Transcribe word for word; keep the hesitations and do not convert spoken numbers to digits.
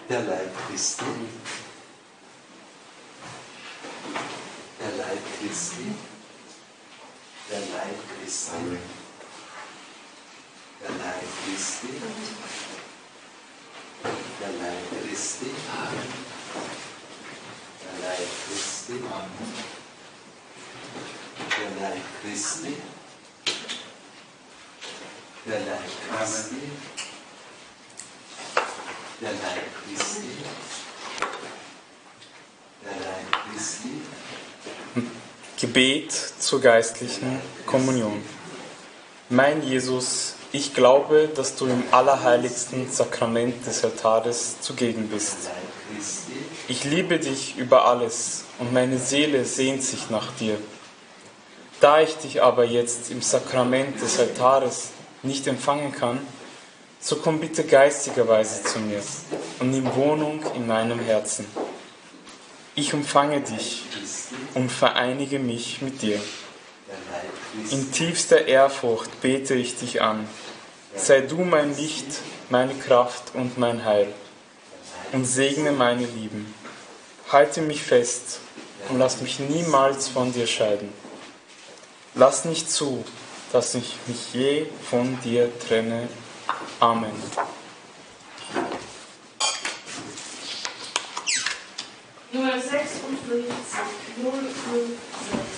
der Leib Christi, der Leib Christi, der Leib Christi, der Leib Christi, der Leib Christi, der Leib Christi, der Leib Christi, der Leib Christi, der Leib Christi, der Leib Christi. Gebet zur geistlichen Kommunion. Mein Jesus, ich glaube, dass du im allerheiligsten Sakrament des Altares zugegen bist. Ich liebe dich über alles und meine Seele sehnt sich nach dir. Da ich dich aber jetzt im Sakrament des Altares nicht empfangen kann, so komm bitte geistigerweise zu mir und nimm Wohnung in meinem Herzen. Ich umfange dich und vereinige mich mit dir. In tiefster Ehrfurcht bete ich dich an. Sei du mein Licht, meine Kraft und mein Heil. Und segne meine Lieben. Halte mich fest und lass mich niemals von dir scheiden. Lass nicht zu, dass ich mich je von dir trenne. Amen. Nummer sechsundfünfzig null null sechs.